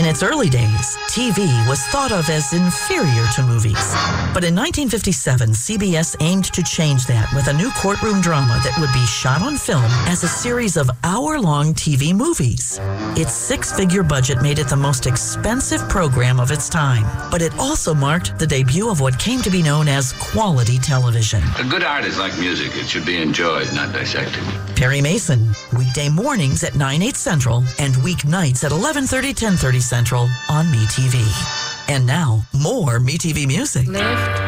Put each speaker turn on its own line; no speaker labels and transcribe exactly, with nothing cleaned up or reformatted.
its early days, T V was thought of as inferior to movies. But in nineteen fifty-seven, C B S aimed to change that with a new courtroom drama that would be shot on film as a series of hour-long T V movies. Its six-figure budget made it the most expensive program of its time, but it also marked the debut of what came to be known as quality television.
A good art is like music. It should be enjoyed, not dissected.
Perry Mason, weekday mornings at nine, eight Central and weeknights at eleven thirty, ten thirty Central on MeTV. And now, more MeTV music.
Lift